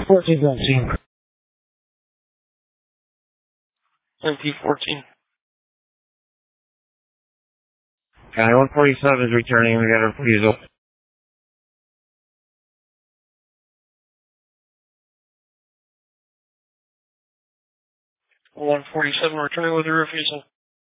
14 vaccine. MP14. County 147 is returning. We got a refusal. 147 returning with a refusal.